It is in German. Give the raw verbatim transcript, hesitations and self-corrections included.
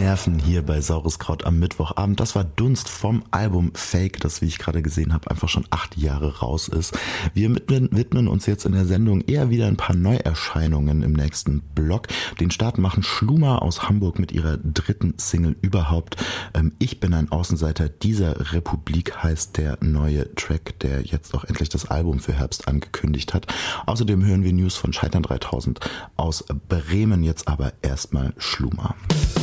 Nerven hier bei Saures Kraut am Mittwochabend. Das war Dunst vom Album Fake, das, wie ich gerade gesehen habe, einfach schon acht Jahre raus ist. Wir widmen uns jetzt in der Sendung eher wieder ein paar Neuerscheinungen im nächsten Block. Den Start machen Schluma aus Hamburg mit ihrer dritten Single überhaupt. Ich bin ein Außenseiter dieser Republik heißt der neue Track, der jetzt auch endlich das Album für Herbst angekündigt hat. Außerdem hören wir News von Scheitern dreitausend aus Bremen, jetzt aber erstmal Schluma.